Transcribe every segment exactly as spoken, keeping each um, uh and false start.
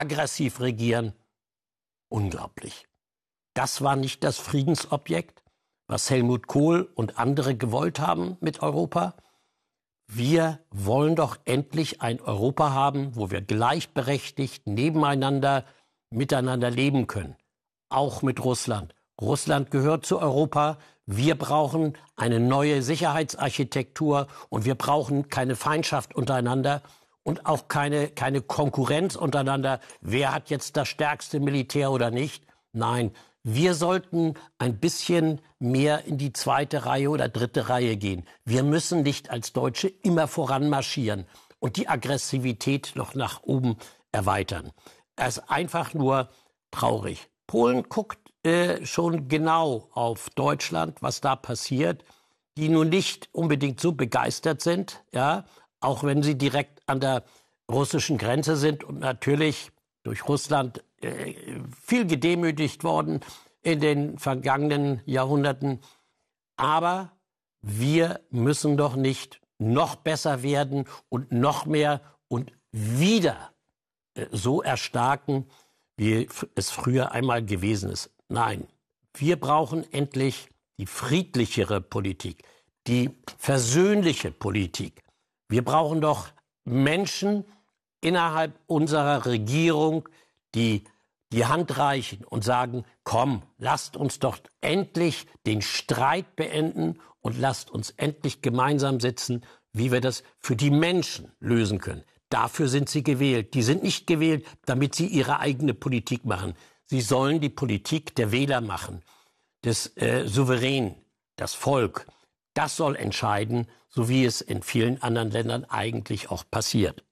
aggressiv regieren. Unglaublich. Das war nicht das Friedensobjekt, was Helmut Kohl und andere gewollt haben mit Europa. Wir wollen doch endlich ein Europa haben, wo wir gleichberechtigt nebeneinander, miteinander leben können. Auch mit Russland. Russland gehört zu Europa. Wir brauchen eine neue Sicherheitsarchitektur und wir brauchen keine Feindschaft untereinander und auch keine, keine Konkurrenz untereinander. Wer hat jetzt das stärkste Militär oder nicht? Nein, wir sollten ein bisschen mehr in die zweite Reihe oder dritte Reihe gehen. Wir müssen nicht als Deutsche immer voranmarschieren und die Aggressivität noch nach oben erweitern. Es ist einfach nur traurig. Polen guckt äh, schon genau auf Deutschland, was da passiert, die nun nicht unbedingt so begeistert sind, ja, auch wenn sie direkt an der russischen Grenze sind und natürlich durch Russland äh, viel gedemütigt worden in den vergangenen Jahrhunderten. Aber wir müssen doch nicht noch besser werden und noch mehr und wieder äh, so erstarken, wie es früher einmal gewesen ist. Nein, wir brauchen endlich die friedlichere Politik, die versöhnliche Politik. Wir brauchen doch Menschen innerhalb unserer Regierung, die die Hand reichen und sagen, komm, lasst uns doch endlich den Streit beenden und lasst uns endlich gemeinsam sitzen, wie wir das für die Menschen lösen können. Dafür sind sie gewählt. Die sind nicht gewählt, damit sie ihre eigene Politik machen. Sie sollen die Politik der Wähler machen, des äh, Souverän, das Volk. Das soll entscheiden, so wie es in vielen anderen Ländern eigentlich auch passiert.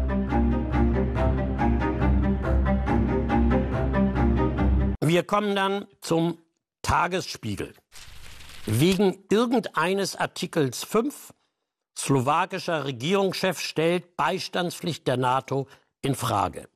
Wir kommen dann zum Tagesspiegel. Wegen irgendeines Artikels fünf, slowakischer Regierungschef stellt Beistandspflicht der NATO in Frage.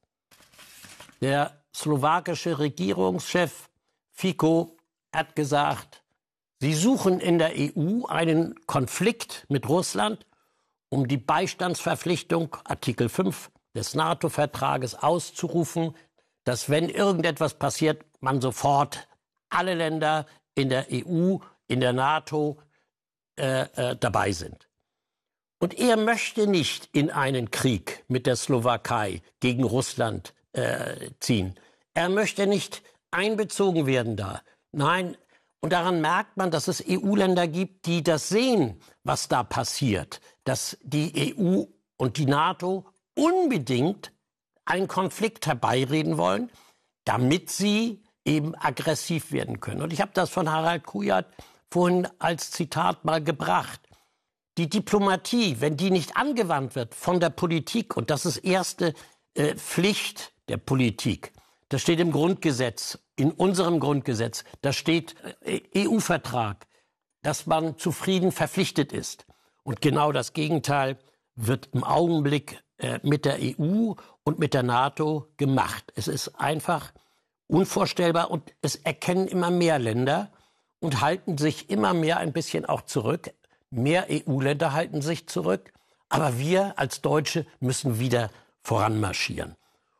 Der slowakische Regierungschef Fico hat gesagt, sie suchen in der E U einen Konflikt mit Russland, um die Beistandsverpflichtung, Artikel fünf des NATO-Vertrages auszurufen, dass wenn irgendetwas passiert, man sofort alle Länder in der E U, in der NATO äh, äh, dabei sind. Und er möchte nicht in einen Krieg mit der Slowakei gegen Russland äh, ziehen. Er möchte nicht einbezogen werden da. Nein, und daran merkt man, dass es E U-Länder gibt, die das sehen, was da passiert. Dass die E U und die NATO unbedingt einen Konflikt herbeireden wollen, damit sie eben aggressiv werden können. Und ich habe das von Harald Kujat vorhin als Zitat mal gebracht. Die Diplomatie, wenn die nicht angewandt wird von der Politik, und das ist erste äh, Pflicht der Politik, das steht im Grundgesetz, in unserem Grundgesetz, da steht äh, E U-Vertrag, dass man zu Frieden verpflichtet ist. Und genau das Gegenteil wird im Augenblick äh, mit der E U und mit der NATO gemacht. Es ist einfach unvorstellbar und es erkennen immer mehr Länder und halten sich immer mehr ein bisschen auch zurück. Mehr E U-Länder halten sich zurück, aber wir als Deutsche müssen wieder voranmarschieren.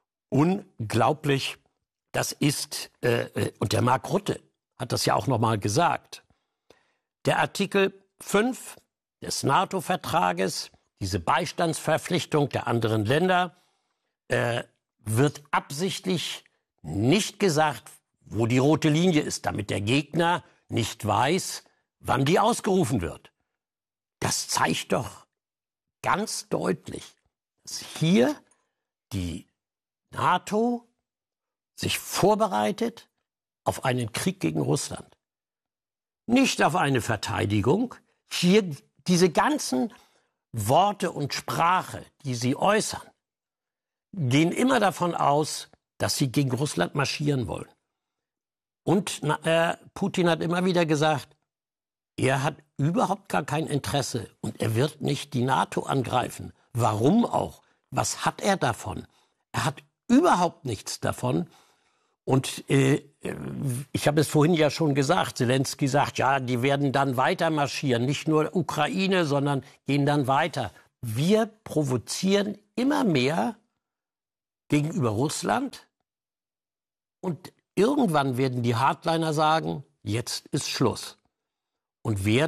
Unglaublich, das ist, äh, und der Mark Rutte hat das ja auch nochmal gesagt, der Artikel fünf des NATO-Vertrages, diese Beistandsverpflichtung der anderen Länder, äh, wird absichtlich nicht gesagt, wo die rote Linie ist, damit der Gegner nicht weiß, wann die ausgerufen wird. Das zeigt doch ganz deutlich, dass hier die NATO sich vorbereitet auf einen Krieg gegen Russland. Nicht auf eine Verteidigung. Hier diese ganzen Worte und Sprache, die sie äußern, gehen immer davon aus, dass sie gegen Russland marschieren wollen. Und äh, Putin hat immer wieder gesagt, er hat überhaupt gar kein Interesse und er wird nicht die NATO angreifen. Warum auch? Was hat er davon? Er hat überhaupt nichts davon. Und äh, ich habe es vorhin ja schon gesagt, Zelensky sagt, ja, die werden dann weiter marschieren, nicht nur Ukraine, sondern gehen dann weiter. Wir provozieren immer mehr gegenüber Russland. Und irgendwann werden die Hardliner sagen, jetzt ist Schluss. Und wer